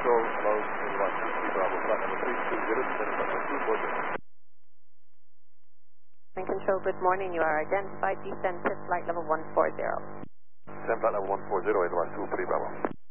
Control, hello, Airbus 23 Bravo, flight number 320, descending number 240. Control, good morning. You are identified. Descend to flight level 140. Descend flight level 140, Airbus 23 Bravo.